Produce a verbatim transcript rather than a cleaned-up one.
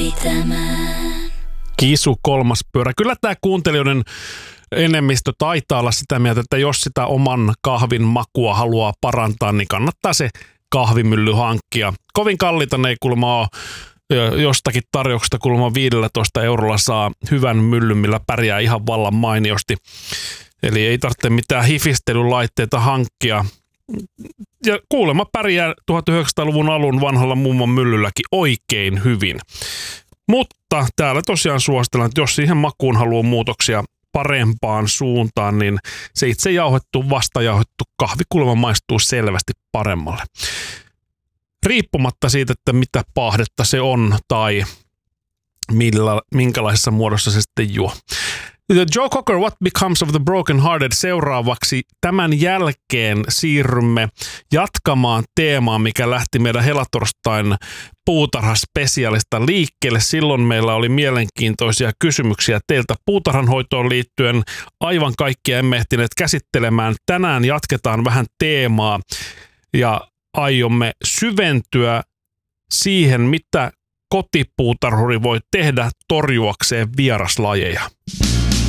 Kisu kolmas pyörä. Kyllä tämä kuuntelijoiden enemmistö taitaa olla sitä mieltä, että jos sitä oman kahvin makua haluaa parantaa, niin kannattaa se kahvimylly hankkia. Kovin kalliita ne ei kuulemma ole. Jostakin tarjouksesta kuulemma viisitoista eurolla saa hyvän myllyn, millä pärjää ihan vallan mainiosti. Eli ei tarvitse mitään hifistelylaitteita hankkia. Ja kuulemma pärjää tuhatyhdeksänsataaluvun alun vanhalla mummon myllylläkin oikein hyvin. Mutta täällä tosiaan suositellaan, että jos siihen makuun haluaa muutoksia parempaan suuntaan, niin se itse jauhettu, vastajauhettu kahvi kuulemma maistuu selvästi paremmalle. Riippumatta siitä, että mitä paahdetta se on tai millä, minkälaisessa muodossa se sitten juo. Joe Cocker, What Becomes of the Broken Hearted seuraavaksi. Tämän jälkeen siirrymme jatkamaan teemaa, mikä lähti meidän helatorstain puutarhaspesiaalista liikkeelle. Silloin meillä oli mielenkiintoisia kysymyksiä teiltä puutarhanhoitoon liittyen. Aivan kaikkia emme ehtineet käsittelemään. Tänään jatketaan vähän teemaa ja aiomme syventyä siihen, mitä kotipuutarhuri voi tehdä torjuakseen vieraslajeja.